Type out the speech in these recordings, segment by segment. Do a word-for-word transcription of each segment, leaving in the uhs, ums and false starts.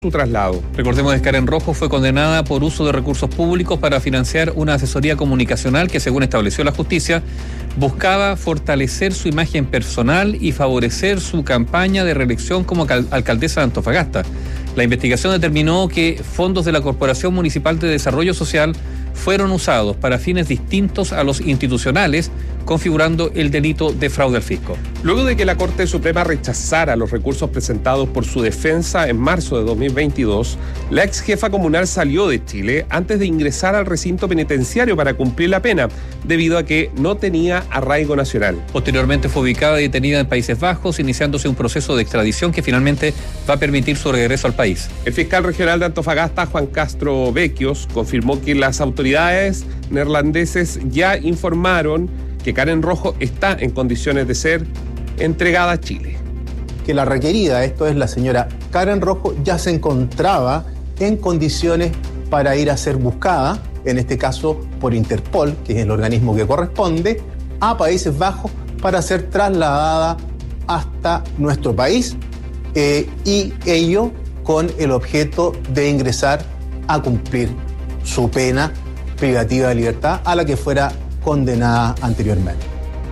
su traslado. Recordemos que Karen Rojo fue condenada por uso de recursos públicos para financiar una asesoría comunicacional que, según estableció la justicia, buscaba fortalecer su imagen personal y favorecer su campaña de reelección como alcaldesa de Antofagasta. La investigación determinó que fondos de la Corporación Municipal de Desarrollo Social fueron usados para fines distintos a los institucionales, configurando el delito de fraude al fisco. Luego de que la Corte Suprema rechazara los recursos presentados por su defensa en marzo de dos mil veintidós, la ex jefa comunal salió de Chile antes de ingresar al recinto penitenciario para cumplir la pena, debido a que no tenía arraigo nacional. Posteriormente fue ubicada y detenida en Países Bajos, iniciándose un proceso de extradición que finalmente va a permitir su regreso al país. El fiscal regional de Antofagasta, Juan Castro Vecchios, confirmó que las autoridades neerlandeses ya informaron que Karen Rojo está en condiciones de ser entregada a Chile. Que la requerida, esto es la señora Karen Rojo, ya se encontraba en condiciones para ir a ser buscada, en este caso por Interpol, que es el organismo que corresponde, a Países Bajos para ser trasladada hasta nuestro país, eh, y ello con el objeto de ingresar a cumplir su pena privativa de libertad a la que fuera condenada anteriormente.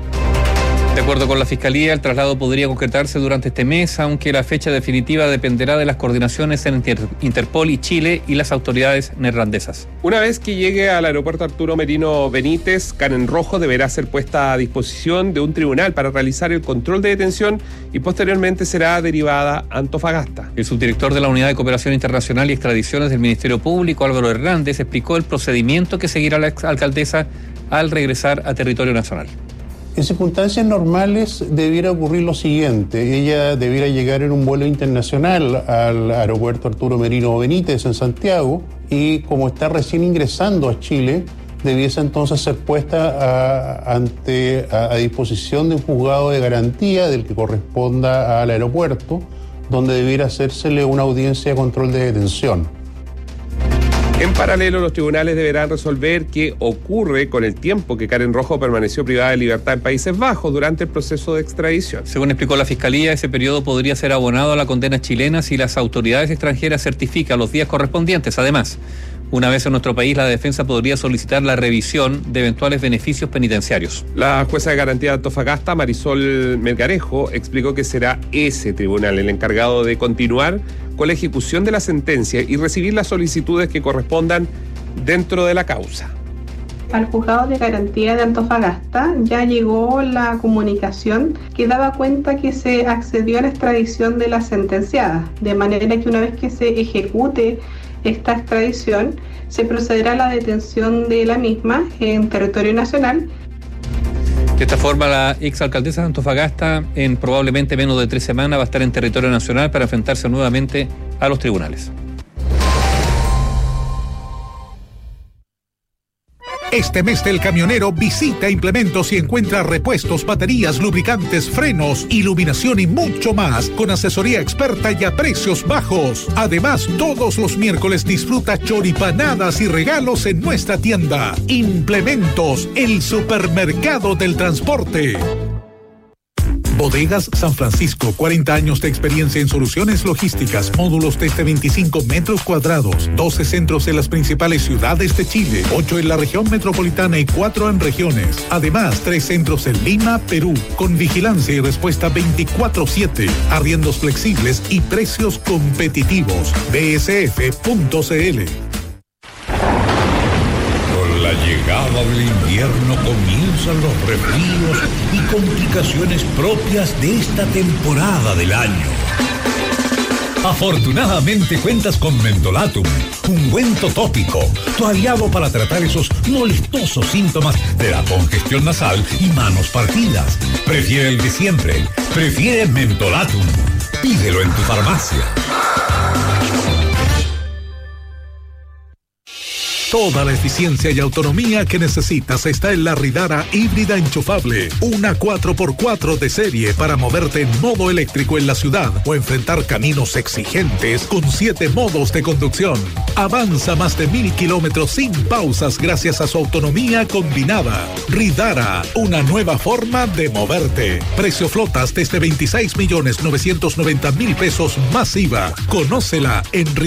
De acuerdo con la Fiscalía, el traslado podría concretarse durante este mes, aunque la fecha definitiva dependerá de las coordinaciones entre Interpol y Chile y las autoridades neerlandesas. Una vez que llegue al aeropuerto Arturo Merino Benítez, Karen Rojo deberá ser puesta a disposición de un tribunal para realizar el control de detención y posteriormente será derivada a Antofagasta. El subdirector de la Unidad de Cooperación Internacional y Extradiciones del Ministerio Público, Álvaro Hernández, explicó el procedimiento que seguirá la exalcaldesa al regresar a territorio nacional. En circunstancias normales debiera ocurrir lo siguiente: ella debiera llegar en un vuelo internacional al aeropuerto Arturo Merino Benítez en Santiago, y como está recién ingresando a Chile, debiese entonces ser puesta a, ante, a, a disposición de un juzgado de garantía del que corresponda al aeropuerto, donde debiera hacérsele una audiencia de control de detención. En paralelo, los tribunales deberán resolver qué ocurre con el tiempo que Karen Rojo permaneció privada de libertad en Países Bajos durante el proceso de extradición. Según explicó la Fiscalía, ese periodo podría ser abonado a la condena chilena si las autoridades extranjeras certifican los días correspondientes. Además, una vez en nuestro país, la defensa podría solicitar la revisión de eventuales beneficios penitenciarios. La jueza de garantía de Antofagasta, Marisol Melgarejo, explicó que será ese tribunal el encargado de continuar con la ejecución de la sentencia y recibir las solicitudes que correspondan dentro de la causa. Al juzgado de garantía de Antofagasta ya llegó la comunicación que daba cuenta que se accedió a la extradición de la sentenciada, de manera que una vez que se ejecute esta extradición, se procederá a la detención de la misma en territorio nacional. De esta forma, la exalcaldesa de Antofagasta, en probablemente menos de tres semanas, va a estar en territorio nacional para enfrentarse nuevamente a los tribunales. Este mes del camionero visita Implementos y encuentra repuestos, baterías, lubricantes, frenos, iluminación y mucho más con asesoría experta y a precios bajos. Además, todos los miércoles disfruta choripanadas y regalos en nuestra tienda. Implementos, el supermercado del transporte. Bodegas San Francisco, cuarenta años de experiencia en soluciones logísticas, módulos desde veinticinco metros cuadrados, doce centros en las principales ciudades de Chile, ocho en la región metropolitana y cuatro en regiones. Además, tres centros en Lima, Perú, con vigilancia y respuesta veinticuatro siete, arriendos flexibles y precios competitivos. B S F punto C L. La llegada del invierno comienzan los resfríos y complicaciones propias de esta temporada del año. Afortunadamente cuentas con Mentolatum, ungüento tópico, tu aliado para tratar esos molestosos síntomas de la congestión nasal y manos partidas. Prefiere el de siempre, prefiere Mentolatum. Pídelo en tu farmacia. Toda la eficiencia y autonomía que necesitas está en la Ridara híbrida enchufable. Una cuatro por cuatro de serie para moverte en modo eléctrico en la ciudad o enfrentar caminos exigentes con siete modos de conducción. Avanza más de mil kilómetros sin pausas gracias a su autonomía combinada. Ridara, una nueva forma de moverte. Precio flotas desde veintiséis millones novecientos noventa mil pesos más I V A. Conócela en